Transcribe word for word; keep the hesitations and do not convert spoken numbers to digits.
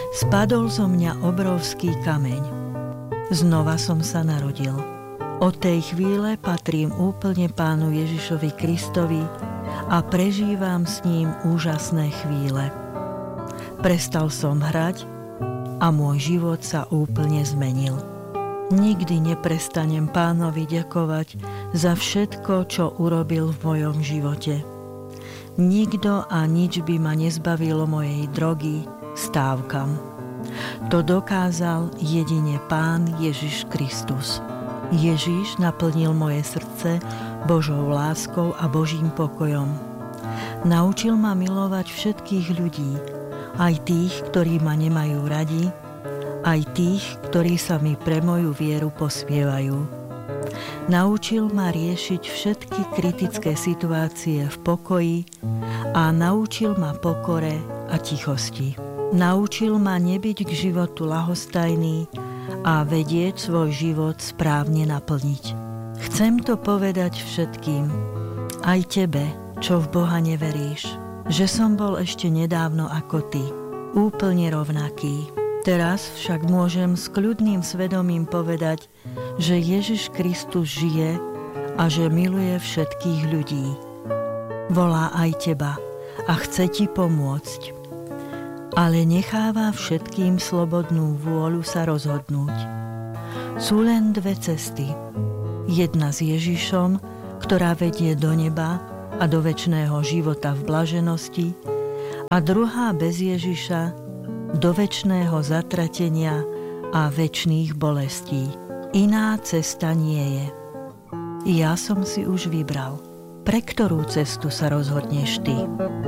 Spadol zo mňa obrovský kameň. Znova som sa narodil. Od tej chvíle patrím úplne Pánu Ježišovi Kristovi a prežívam s ním úžasné chvíle. Prestal som hrať a môj život sa úplne zmenil. Nikdy neprestanem Pánovi ďakovať za všetko, čo urobil v mojom živote. Nikto a nič by ma nezbavilo mojej drogy, stávkam. To dokázal jedine Pán Ježiš Kristus. Ježiš naplnil moje srdce Božou láskou a Božím pokojom. Naučil ma milovať všetkých ľudí, aj tých, ktorí ma nemajú radi, aj tých, ktorí sa mi pre moju vieru pospievajú. Naučil ma riešiť všetky kritické situácie v pokoji a naučil ma pokore a tichosti. Naučil ma nebyť k životu ľahostajný a vedieť svoj život správne naplniť. Chcem to povedať všetkým, aj tebe, čo v Boha neveríš, že som bol ešte nedávno ako ty, úplne rovnaký. Teraz však môžem s kľudným svedomím povedať, že Ježiš Kristus žije a že miluje všetkých ľudí. Volá aj teba a chce ti pomôcť, ale necháva všetkým slobodnú vôľu sa rozhodnúť. Sú len dve cesty. Jedna s Ježišom, ktorá vedie do neba a do večného života v blaženosti, a druhá bez Ježiša do večného zatratenia a večných bolestí. Iná cesta nie je. Ja som si už vybral. Pre ktorú cestu sa rozhodneš ty?